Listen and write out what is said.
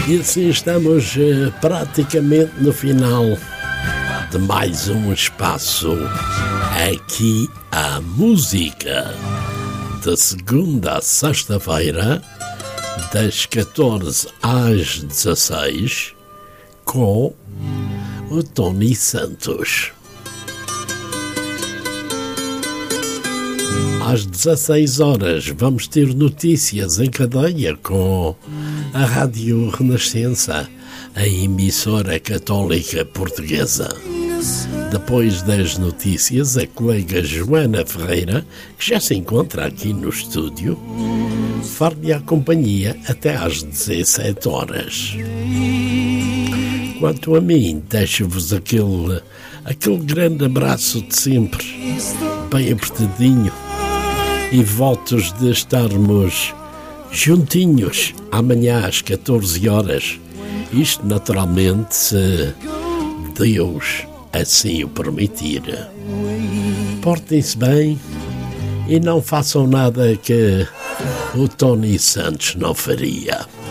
E assim estamos praticamente no final de mais um espaço aqui à música, de segunda a sexta-feira, das 14 às 16, com o Tony Santos. Às 16 horas vamos ter notícias em cadeia com a Rádio Renascença, a emissora católica portuguesa. Depois das notícias, a colega Joana Ferreira, que já se encontra aqui no estúdio, far-lhe a companhia até às 17 horas. Quanto a mim, deixo-vos aquele grande abraço de sempre, bem apertadinho, e votos de estarmos juntinhos amanhã às 14 horas. Isto naturalmente se Deus assim o permitir. Portem-se bem e não façam nada que o Tony Santos não faria.